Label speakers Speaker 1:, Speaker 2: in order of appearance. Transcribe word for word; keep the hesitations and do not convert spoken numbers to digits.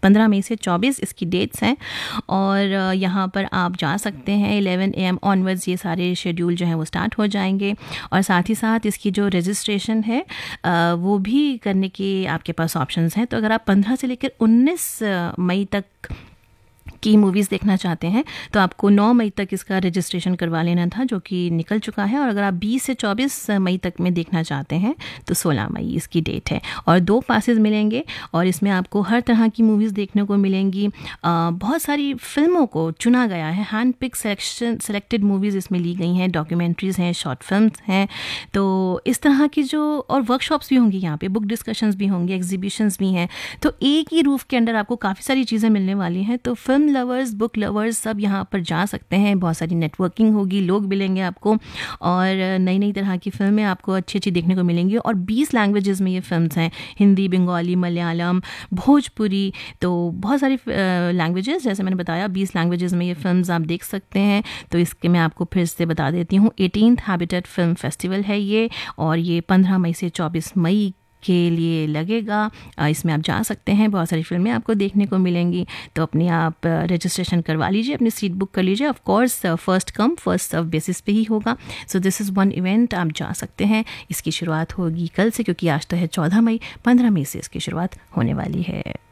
Speaker 1: पंद्रह मई से चौबीस इसकी डेट्स हैं और यहाँ पर आप जा सकते हैं। इलेवन ए एम ऑनवर्ड्स ये सारे शेड्यूल जो हैं वो स्टार्ट हो जाएंगे और साथ ही साथ इसकी जो रजिस्ट्रेशन है वो भी करने के आपके पास ऑप्शंस हैं। तो अगर आप पंद्रह से लेकर उन्नीस मई तक की मूवीज़ देखना चाहते हैं तो आपको नौ मई तक इसका रजिस्ट्रेशन करवा लेना था, जो कि निकल चुका है। और अगर आप बीस से चौबीस मई तक में देखना चाहते हैं तो सोलह मई इसकी डेट है और दो पासेस मिलेंगे और इसमें आपको हर तरह की मूवीज़ देखने को मिलेंगी। आ, बहुत सारी फिल्मों को चुना गया है, hand pick selection selected movies इसमें ली गई हैं, डॉक्यूमेंट्रीज़ हैं, शॉर्ट फिल्म्स हैं। तो इस तरह की जो और वर्कशॉप्स भी होंगी यहाँ पे, बुक डिस्कशंस भी होंगे, एग्जीबिशंस भी हैं। तो एक ही रूफ़ के अंदर आपको काफ़ी सारी चीज़ें मिलने वाली हैं। तो फिल्म लवर्स, बुक लवर्स सब यहाँ पर जा सकते हैं। बहुत सारी नेटवर्किंग होगी, लोग मिलेंगे आपको और नई नई तरह की फिल्में आपको अच्छी अच्छी देखने को मिलेंगी। और बीस लैंग्वेजेस में ये फिल्म्स हैं, हिंदी, बंगाली, मलयालम, भोजपुरी, तो बहुत सारी लैंग्वेजेस, जैसे मैंने बताया बीस लैंग्वेजेस में ये फिल्म्स आप देख सकते हैं। तो इसके मैं आपको फिर से बता देती हूँ, एटीन्थ हैबिटेट फिल्म फेस्टिवल है ये और ये पंद्रह मई से चौबीस मई के लिए लगेगा। इसमें आप जा सकते हैं, बहुत सारी फिल्में आपको देखने को मिलेंगी। तो अपने आप रजिस्ट्रेशन करवा लीजिए, अपनी सीट बुक कर लीजिए। Of course first come first serve basis पे ही होगा। So this is one event, आप जा सकते हैं। इसकी शुरुआत होगी कल से, क्योंकि आज तो है चौदह मई, पंद्रह मई से इसकी शुरुआत होने वाली है।